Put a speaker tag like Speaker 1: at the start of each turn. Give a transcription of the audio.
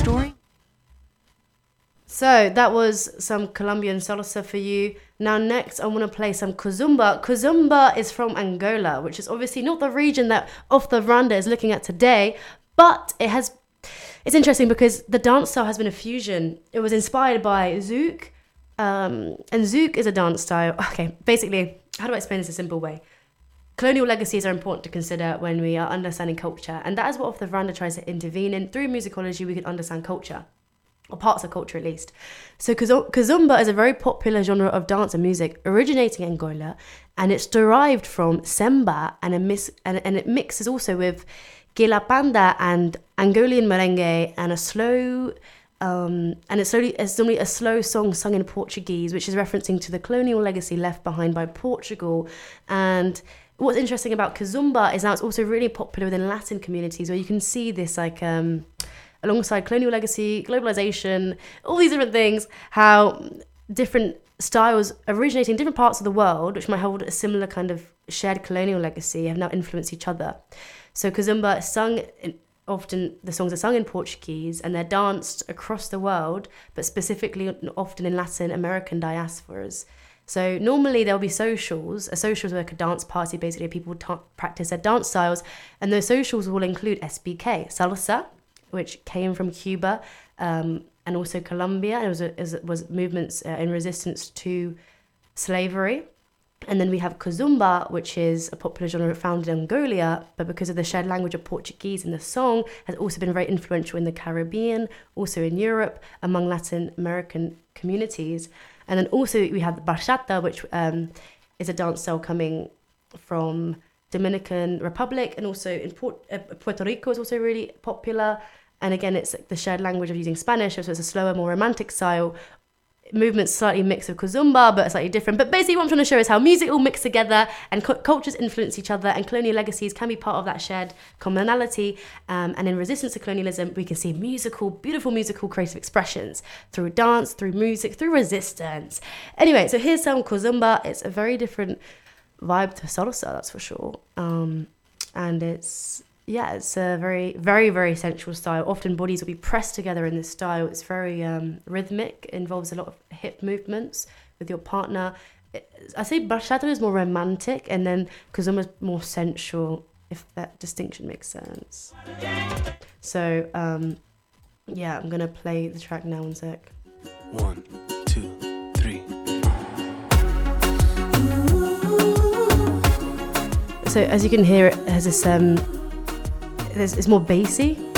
Speaker 1: story?
Speaker 2: So that was some Colombian salsa for you. Now next I want to play some kizomba. Kizomba is from Angola, which is obviously not the region that Off the Veranda is looking at today, but it's interesting because the dance style has been a fusion. It was inspired by zouk, and zouk is a dance style. Okay, basically, how do I explain this in a simple way? Colonial legacies are important to consider when we are understanding culture, and that is what Off the Veranda tries to intervene in. Through musicology, we can understand culture, or parts of culture at least. So kizomba is a very popular genre of dance and music originating in Angola, and it's derived from semba, and it mixes also with gilapanda and Angolan merengue, and it's normally a slow song sung in Portuguese, which is referencing to the colonial legacy left behind by Portugal. And what's interesting about kizomba is now it's also really popular within Latin communities, where you can see this like alongside colonial legacy, globalization, all these different things, how different styles originating in different parts of the world, which might hold a similar kind of shared colonial legacy, have now influenced each other. So kizomba is sung, often the songs are sung in Portuguese, and they're danced across the world, but specifically often in Latin American diasporas. So normally there'll be socials. A social is like a dance party, basically people practice their dance styles, and those socials will include SBK, salsa, which came from Cuba, and also Colombia, and it was movements in resistance to slavery. And then we have kizomba, which is a popular genre found in Angola, but because of the shared language of Portuguese in the song, has also been very influential in the Caribbean, also in Europe, among Latin American communities. And then also we have the bachata, which is a dance style coming from Dominican Republic, and also in Puerto Rico is also really popular. And again, it's like the shared language of using Spanish, so it's a slower, more romantic style. Movements slightly mixed with kizomba, but slightly different. But basically what I'm trying to show is how music all mixed together, and cultures influence each other, and colonial legacies can be part of that shared commonality. And in resistance to colonialism, we can see beautiful musical creative expressions through dance, through music, through resistance. Anyway, so here's some kizomba. It's a very different vibe to salsa, that's for sure. And it's a very, very, very sensual style. Often bodies will be pressed together in this style. It's very rhythmic, involves a lot of hip movements with your partner. I say bachata is more romantic, and then kizomba is more sensual, if that distinction makes sense. So, I'm going to play the track now, 1 sec.
Speaker 3: 1, 2, 3.
Speaker 2: So as you can hear, it has this... it's more bassy.